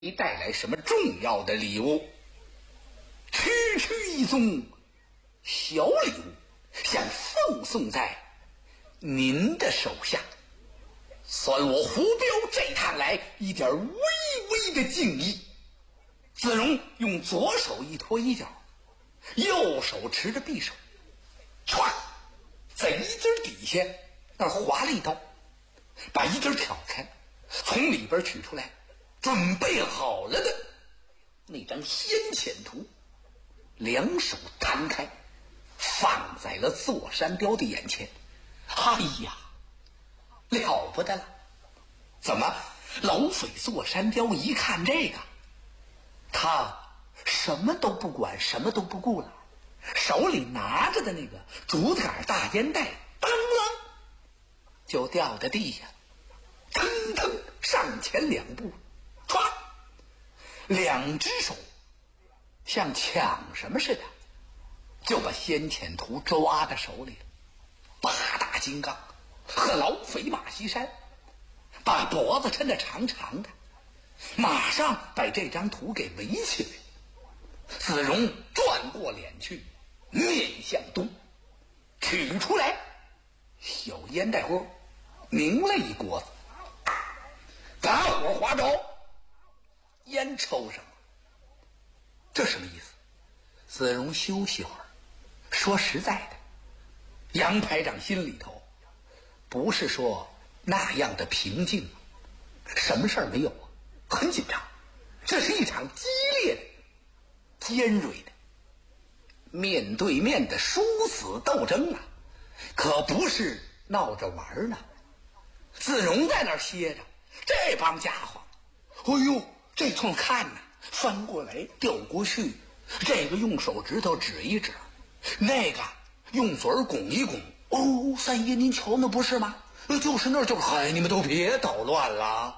你带来什么重要的礼物？区区一宗小礼物，想奉送在您的手下，算我胡彪这趟来一点微微的敬意。子荣用左手一托衣角，右手持着匕首，唰，在衣襟底下那儿划了一刀，把衣襟挑开，从里边取出来准备好了的那张先遣图，两手摊开，放在了座山雕的眼前。哎呀，了不得了！怎么，老匪座山雕一看这个，他什么都不管，什么都不顾了，手里拿着的那个竹子杆大烟袋，当啷就掉在地下，腾腾上前两步，唰，两只手像抢什么似的，就把先遣图抓在手里了。八大金刚和老匪马锡山把脖子抻得长长的，马上把这张图给围起来。子荣转过脸去，面向东，取出来小烟袋锅，拧了一锅子，把火划着，烟抽上了。这什么意思？子荣休息会儿。说实在的，杨排长心里头不是说那样的平静，什么事儿没有啊，很紧张。这是一场激烈的、尖锐的、面对面的殊死斗争啊，可不是闹着玩呢。子荣在那儿歇着，这帮家伙，哎呦，这通看呐，翻过来调过去，这个用手指头指一指，那个用嘴儿拱一拱。哦，三爷您瞧那不是吗？就是那儿就是，嗨，你们都别捣乱了。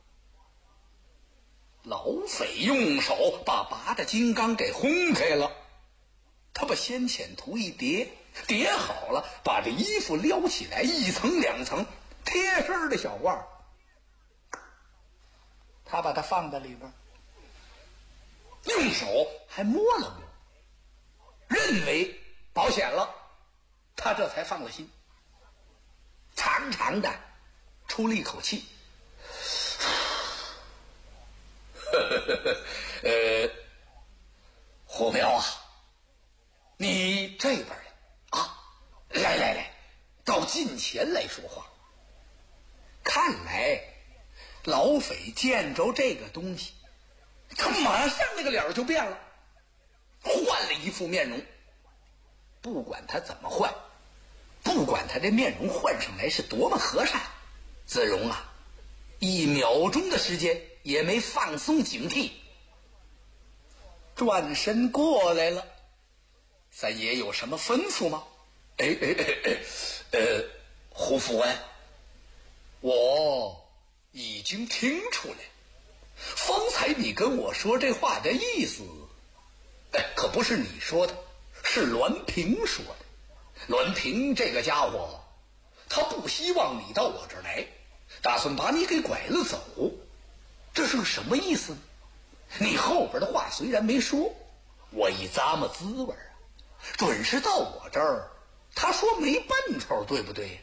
老匪用手把八大金刚给轰开了，他把先遣图一叠好了，把这衣服撩起来，一层两层贴身的小褂，他把它放在里边，用手还摸了摸，认为保险了，他这才放了心，长长的出了一口气。胡彪啊，你这边来啊，来，到近前来说话。看来老匪见着这个东西，他马上那个脸就变了，换了一副面容。不管他怎么换，不管他这面容换上来是多么和善，子荣啊，一秒钟的时间也没放松警惕，转身过来了。三爷有什么吩咐吗？胡副官，我已经听出来，方才你跟我说这话的意思，可不是你说的，是栾平说的。栾平这个家伙，他不希望你到我这儿来，打算把你给拐了走。这是个什么意思呢？你后边的话虽然没说，我一咂摸滋味啊，准是到我这儿他说没奔头，对不对？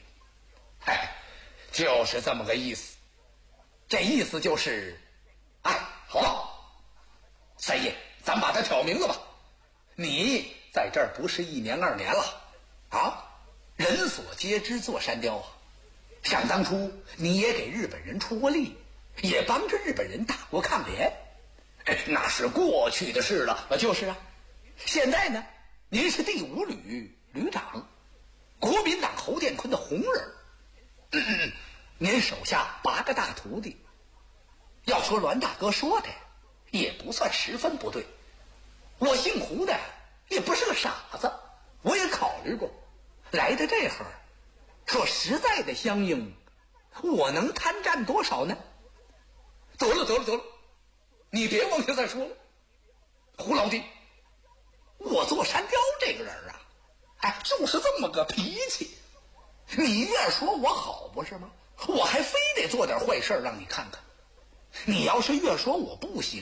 就是这么个意思。这意思就是，好了，三爷，咱把他挑明了吧。你在这儿不是1年2年了啊，人所皆知座山雕啊。想当初你也给日本人出过力，也帮着日本人打过抗联，那是过去的事了。就是啊，现在呢，您是第5旅旅长，国民党侯殿坤的红人。您手下8个大徒弟，要说栾大哥说的也不算十分不对。我姓胡的也不是个傻子，我也考虑过，来的这会儿，说实在的相应，我能贪占多少呢？得了，你别往下再说了。胡老弟，我座山雕这个人啊，就是这么个脾气。你越说我好不是吗？我还非得做点坏事让你看看。 你要是越说我不行，